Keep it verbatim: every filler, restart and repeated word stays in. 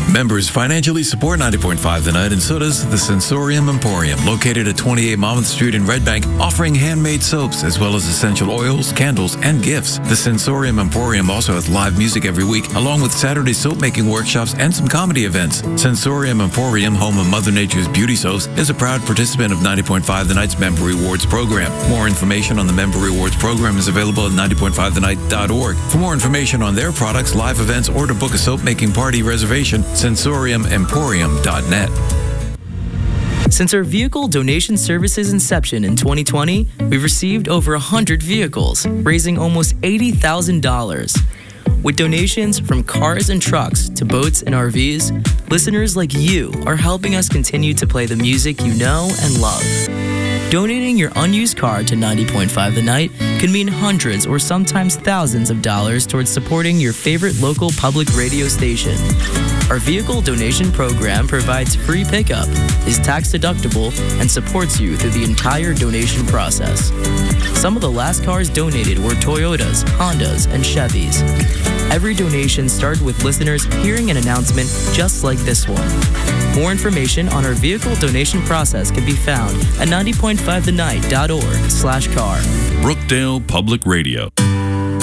Members financially support ninety point five The Night, and so does the Sensorium Emporium, located at twenty-eight Monmouth Street in Red Bank, offering handmade soaps as well as essential oils, candles, and gifts. The Sensorium Emporium also has live music every week, along with Saturday soap-making workshops and some comedy events. Sensorium Emporium, home of Mother Nature's beauty soaps, is a proud participant of ninety point five The Night's Member Rewards program. More information on the Member Rewards program is available at ninety point five the night dot org. For more information on their products, live events, or to book a soap-making party reservation, sensorium emporium dot net. Since our vehicle donation service's inception in twenty twenty, we've received over one hundred vehicles, raising almost eighty thousand dollars. With donations from cars and trucks to boats and R Vs, listeners like you are helping us continue to play the music you know and love. Donating your unused car to ninety point five The Night can mean hundreds or sometimes thousands of dollars towards supporting your favorite local public radio station. Our vehicle donation program provides free pickup, is tax deductible, and supports you through the entire donation process. Some of the last cars donated were Toyotas, Hondas, and Chevys. Every donation started with listeners hearing an announcement just like this one. More information on our vehicle donation process can be found at ninety point five the night dot org slash car. Brookdale Public Radio.